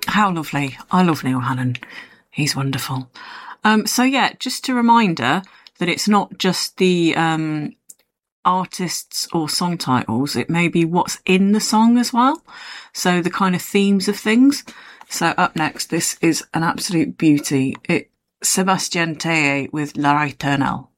How lovely. I love Neil Hannon. He's wonderful. So yeah, just a reminder that it's not just the artists or song titles, it may be what's in the song as well. So the kind of themes of things. So up next, this is an absolute beauty. It's Sébastien Tellier with La Éternelle.